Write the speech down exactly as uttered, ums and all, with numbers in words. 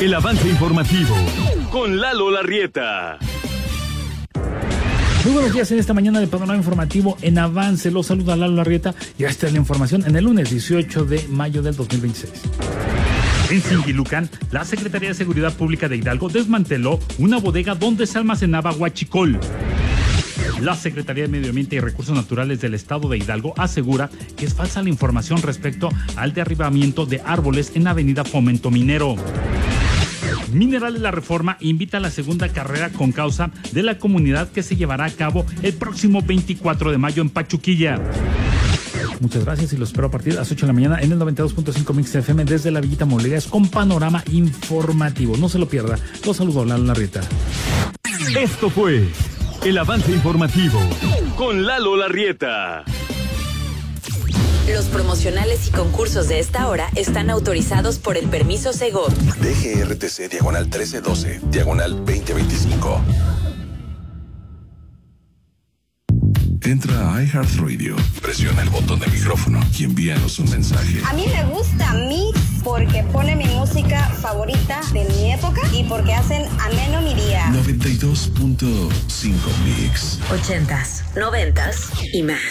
El avance informativo con Lalo Larrieta. Muy buenos días en esta mañana de Panorama Informativo en Avance. Los saluda Lalo Larrieta y esta es la información en el lunes dieciocho de mayo del dos mil veintiséis. En Singilucan, la Secretaría de Seguridad Pública de Hidalgo desmanteló una bodega donde se almacenaba huachicol. La Secretaría de Medio Ambiente y Recursos Naturales del Estado de Hidalgo asegura que es falsa la información respecto al derribamiento de árboles en Avenida Fomento Minero. Minerales La Reforma invita a la segunda carrera con causa de la comunidad que se llevará a cabo el próximo veinticuatro de mayo en Pachuquilla. Muchas gracias y los espero a partir de las ocho de la mañana en el noventa y dos punto cinco Mix F M desde la Villita Molerías con Panorama Informativo. No se lo pierda. Los saludo, Lalo Larrieta. Esto fue el avance informativo con Lalo Larrieta. Los promocionales y concursos de esta hora están autorizados por el permiso Segov. D G R T C diagonal trece doce, diagonal veinte veinticinco. Entra a iHeartRadio, presiona el botón de micrófono y envíanos un mensaje. A mí me gusta Mix porque pone mi música favorita de mi época y porque hacen ameno mi día. noventa y dos punto cinco Mix. Ochentas, noventas y más.